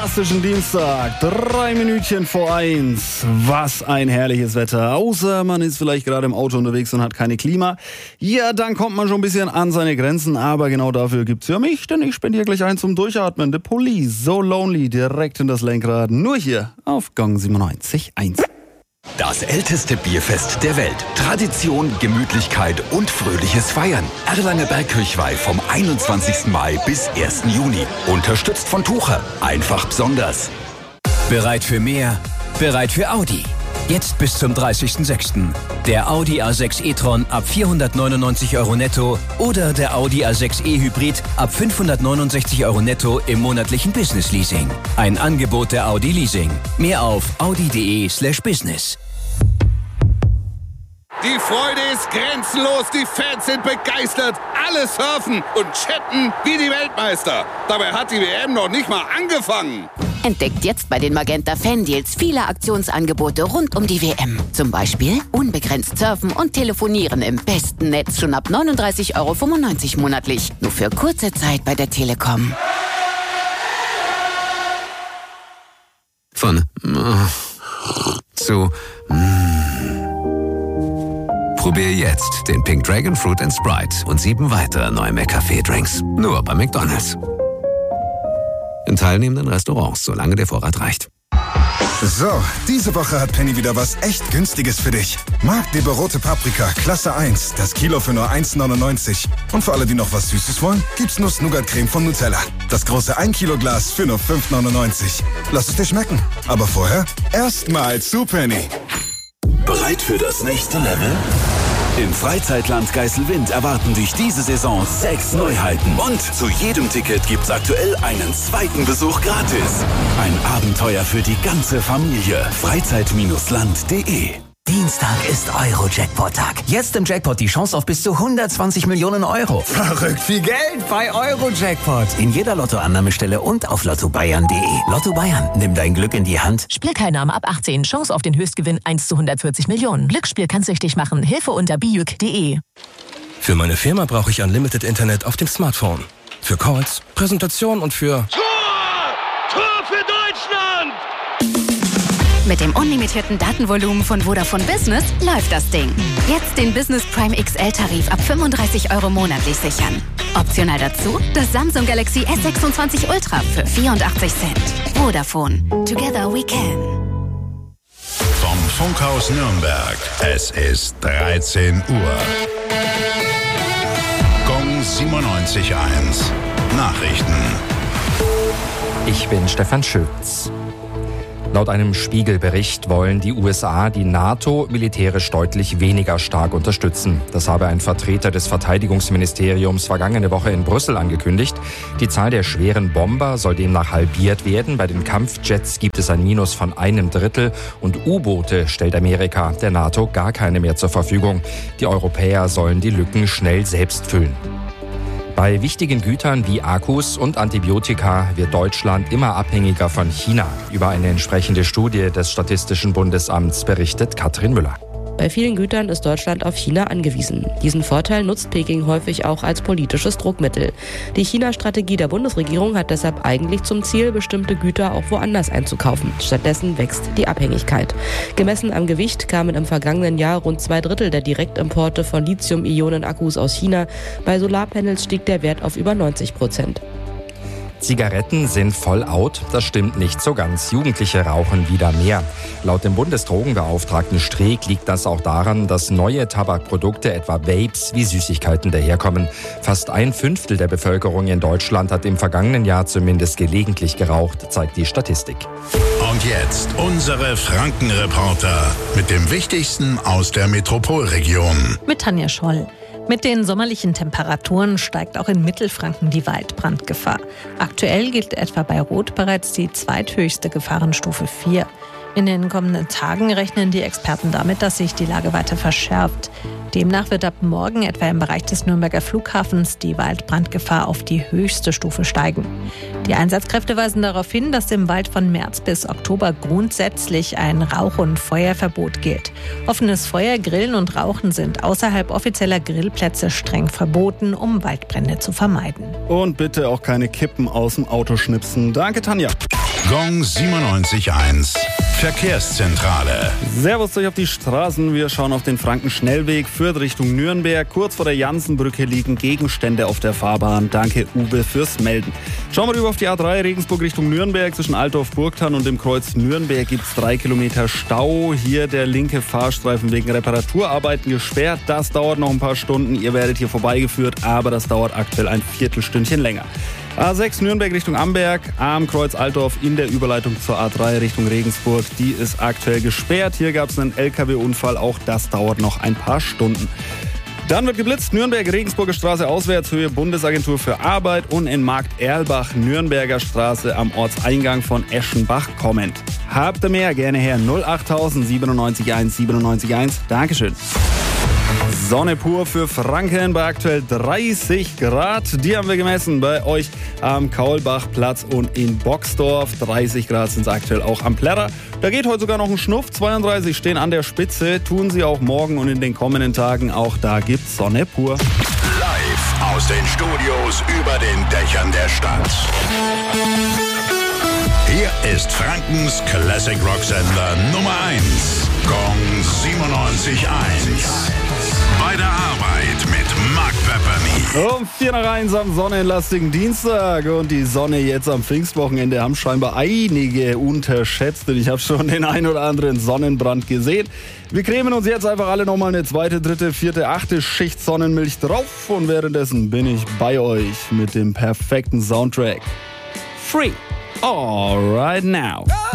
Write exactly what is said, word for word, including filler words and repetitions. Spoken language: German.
Fantastischen Dienstag, drei Minütchen vor eins. Was ein herrliches Wetter. Außer man ist vielleicht gerade im Auto unterwegs und hat keine Klima. Ja, dann kommt man schon ein bisschen an seine Grenzen. Aber genau dafür gibt's ja mich, denn ich spendiere gleich ein zum Durchatmen. The Police, So Lonely, direkt in das Lenkrad. Nur hier auf Gong siebenundneunzig Komma eins. Das älteste Bierfest der Welt. Tradition, Gemütlichkeit und fröhliches Feiern. Erlanger Bergkirchweih vom einundzwanzigsten Mai bis ersten Juni. Unterstützt von Tucher. Einfach besonders. Bereit für mehr? Bereit für Audi. Jetzt bis zum dreißigsten sechsten Der Audi A sechs e-tron ab vierhundertneunundneunzig Euro netto oder der Audi A sechs e-Hybrid ab fünfhundertneunundsechzig Euro netto im monatlichen Business Leasing. Ein Angebot der Audi Leasing. Mehr auf audi.de slash business. Die Freude ist grenzenlos, die Fans sind begeistert, alle surfen und chatten wie die Weltmeister. Dabei hat die W M noch nicht mal angefangen. Entdeckt jetzt bei den Magenta Fan Deals viele Aktionsangebote rund um die W M. Zum Beispiel unbegrenzt surfen und telefonieren im besten Netz schon ab neununddreißig Euro fünfundneunzig monatlich. Nur für kurze Zeit bei der Telekom. Von zu Probier jetzt den Pink Dragon Fruit and Sprite und sieben weitere neue McCafé-Drinks. Nur bei McDonald's. In teilnehmenden Restaurants, solange der Vorrat reicht. So, diese Woche hat Penny wieder was echt Günstiges für dich. Magdeburg rote Paprika, Klasse eins, das Kilo für nur eins neunundneunzig. Und für alle, die noch was Süßes wollen, gibt's Nuss-Nougat-Creme von Nutella. Das große ein Kilo Glas für nur fünf neunundneunzig. Lass es dir schmecken. Aber vorher erstmal zu Penny. Bereit für das nächste Level? Im Freizeitland Geiselwind erwarten dich diese Saison sechs Neuheiten. Und zu jedem Ticket gibt's aktuell einen zweiten Besuch gratis. Ein Abenteuer für die ganze Familie. Freizeit Land punkt de Dienstag ist Euro-Jackpot-Tag. Jetzt im Jackpot die Chance auf bis zu hundertzwanzig Millionen Euro. Verrückt viel Geld bei Euro-Jackpot. In jeder Lottoannahmestelle und auf lotto bayern punkt de. Lotto Bayern, nimm dein Glück in die Hand. Spielteilnahme ab achtzehn. Chance auf den Höchstgewinn eins zu hundertvierzig Millionen. Glücksspiel kann süchtig machen. Hilfe unter bijuk punkt de. Für meine Firma brauche ich Unlimited Internet auf dem Smartphone. Für Calls, Präsentation und für... Tor! Tor für Deutschland! Mit dem unlimitierten Datenvolumen von Vodafone Business läuft das Ding. Jetzt den Business Prime X L-Tarif ab fünfunddreißig Euro monatlich sichern. Optional dazu das Samsung Galaxy S sechsundzwanzig Ultra für vierundachtzig Cent. Vodafone. Together we can. Vom Funkhaus Nürnberg. Es ist dreizehn Uhr. Gong siebenundneunzig Komma eins. Nachrichten. Ich bin Stefan Schütz. Laut einem Spiegel-Bericht wollen die U S A die NATO militärisch deutlich weniger stark unterstützen. Das habe ein Vertreter des Verteidigungsministeriums vergangene Woche in Brüssel angekündigt. Die Zahl der schweren Bomber soll demnach halbiert werden. Bei den Kampfjets gibt es ein Minus von einem Drittel und U-Boote stellt Amerika der NATO gar keine mehr zur Verfügung. Die Europäer sollen die Lücken schnell selbst füllen. Bei wichtigen Gütern wie Akkus und Antibiotika wird Deutschland immer abhängiger von China. Über eine entsprechende Studie des Statistischen Bundesamts berichtet Katrin Müller. Bei vielen Gütern ist Deutschland auf China angewiesen. Diesen Vorteil nutzt Peking häufig auch als politisches Druckmittel. Die China-Strategie der Bundesregierung hat deshalb eigentlich zum Ziel, bestimmte Güter auch woanders einzukaufen. Stattdessen wächst die Abhängigkeit. Gemessen am Gewicht kamen im vergangenen Jahr rund zwei Drittel der Direktimporte von Lithium-Ionen-Akkus aus China. Bei Solarpanels stieg der Wert auf über neunzig Prozent. Zigaretten sind voll out, das stimmt nicht so ganz. Jugendliche rauchen wieder mehr. Laut dem Bundesdrogenbeauftragten Streeck liegt das auch daran, dass neue Tabakprodukte, etwa Vapes, wie Süßigkeiten daherkommen. Fast ein Fünftel der Bevölkerung in Deutschland hat im vergangenen Jahr zumindest gelegentlich geraucht, zeigt die Statistik. Und jetzt unsere Franken-Reporter mit dem Wichtigsten aus der Metropolregion. Mit Tanja Scholl. Mit den sommerlichen Temperaturen steigt auch in Mittelfranken die Waldbrandgefahr. Aktuell gilt etwa bei Rot bereits die zweithöchste Gefahrenstufe vier. In den kommenden Tagen rechnen die Experten damit, dass sich die Lage weiter verschärft. Demnach wird ab morgen etwa im Bereich des Nürnberger Flughafens die Waldbrandgefahr auf die höchste Stufe steigen. Die Einsatzkräfte weisen darauf hin, dass im Wald von März bis Oktober grundsätzlich ein Rauch- und Feuerverbot gilt. Offenes Feuer, Grillen und Rauchen sind außerhalb offizieller Grillplätze streng verboten, um Waldbrände zu vermeiden. Und bitte auch keine Kippen aus dem Auto schnipsen. Danke, Tanja. Gong siebenundneunzig Komma eins. Verkehrszentrale. Servus euch auf die Straßen. Wir schauen auf den Frankenschnellweg, Fürth Richtung Nürnberg. Kurz vor der Jansenbrücke liegen Gegenstände auf der Fahrbahn. Danke, Uwe, fürs Melden. Schauen wir rüber auf die A drei Regensburg Richtung Nürnberg. Zwischen Altdorf-Burgthann und dem Kreuz Nürnberg gibt es drei Kilometer Stau. Hier der linke Fahrstreifen wegen Reparaturarbeiten gesperrt. Das dauert noch ein paar Stunden. Ihr werdet hier vorbeigeführt, aber das dauert aktuell ein Viertelstündchen länger. A sechs Nürnberg Richtung Amberg, am Kreuz Altdorf in der Überleitung zur A drei Richtung Regensburg. Die ist aktuell gesperrt. Hier gab es einen L K W-Unfall. Auch das dauert noch ein paar Stunden. Dann wird geblitzt. Nürnberg-Regensburger Straße auswärts, Höhe Bundesagentur für Arbeit. Und in Markt-Erlbach, Nürnberger Straße am Ortseingang von Eschenbach kommend. Habt ihr mehr? Gerne her. null achttausend siebenundneunzig eins siebenundneunzig eins. Dankeschön. Sonne pur für Franken bei aktuell dreißig Grad. Die haben wir gemessen bei euch am Kaulbachplatz und in Boxdorf. dreißig Grad sind es aktuell auch am Plärrer. Da geht heute sogar noch ein Schnuff. zweiunddreißig stehen an der Spitze. Tun sie auch morgen und in den kommenden Tagen. Auch da gibt's Sonne pur. Live aus den Studios über den Dächern der Stadt. Hier ist Frankens Classic Rock Sender Nummer eins. Gong siebenundneunzig Komma eins. Bei der Arbeit mit Mark Pepperny. Um vier nach eins am sonnenlastigen Dienstag und die Sonne jetzt am Pfingstwochenende haben scheinbar einige unterschätzt und ich habe schon den ein oder anderen Sonnenbrand gesehen. Wir cremen uns jetzt einfach alle nochmal eine zweite, dritte, vierte, achte Schicht Sonnenmilch drauf und währenddessen bin ich bei euch mit dem perfekten Soundtrack. Free. All right now.